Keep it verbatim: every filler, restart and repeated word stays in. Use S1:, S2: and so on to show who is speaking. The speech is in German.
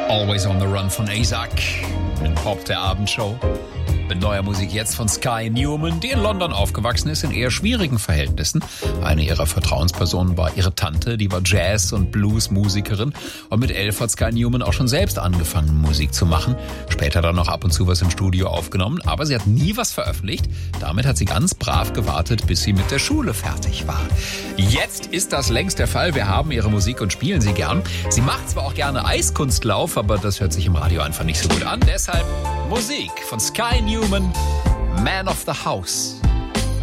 S1: Always on the Run von Azak in Pop der Abendshow. Mit neuer Musik jetzt von Sky Newman, die in London aufgewachsen ist, in eher schwierigen Verhältnissen. Eine ihrer Vertrauenspersonen war ihre Tante, die war Jazz- und Blues-Musikerin. Und mit elf hat Sky Newman auch schon selbst angefangen, Musik zu machen. Später dann noch ab und zu was im Studio aufgenommen, aber sie hat nie was veröffentlicht. Damit hat sie ganz brav gewartet, bis sie mit der Schule fertig war. Jetzt ist das längst der Fall. Wir haben ihre Musik und spielen sie gern. Sie macht zwar auch gerne Eiskunstlauf, aber das hört sich im Radio einfach nicht so gut an. Deshalb Musik von Sky Newman, Man of the House.